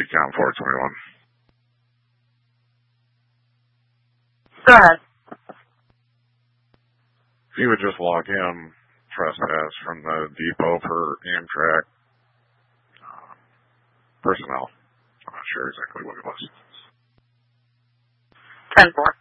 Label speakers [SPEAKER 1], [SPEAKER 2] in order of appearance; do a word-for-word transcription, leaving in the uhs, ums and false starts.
[SPEAKER 1] Beacon four twenty-one.
[SPEAKER 2] Go ahead.
[SPEAKER 1] If you would just log in, trespass from the depot for Amtrak uh, personnel. I'm not sure exactly what it was.
[SPEAKER 2] ten four.